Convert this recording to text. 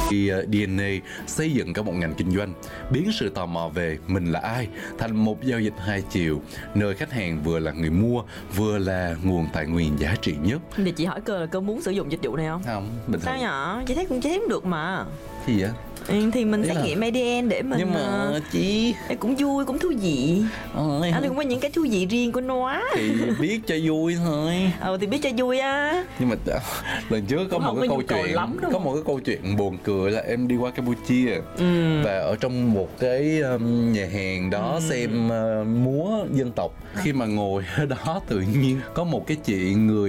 DNA xây dựng cả một ngành kinh doanh, biến sự tò mò về mình là ai thành một giao dịch hai chiều, nơi khách hàng vừa là người mua, vừa là nguồn tài nguyên giá trị nhất. Thì chị hỏi cơ là cơ muốn sử dụng dịch vụ này không? Không, bình Sao thường. nhở? Chị thấy cũng được mà. Gì vậy? Thì mình Ý xét là- nghiệm ADN để mình Nhưng mà chị cũng vui, cũng thú vị. ơi, Anh cũng có những cái thú vị riêng của nó. thì biết cho vui thôi. Thì biết cho vui á. Nhưng mà lần trước có Cũng một không cái có câu nhu cầu chuyện lắm, đúng có không? một cái câu chuyện buồn cười là em đi qua Campuchia và ở trong một cái nhà hàng đó xem múa dân tộc. Khi mà ngồi ở đó tự nhiên có một cái chị người